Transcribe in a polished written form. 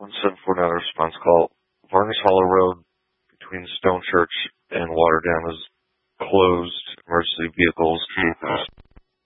1749 response call. Vargas Hollow Road between Stone Church and Waterdam is closed. Emergency vehicles.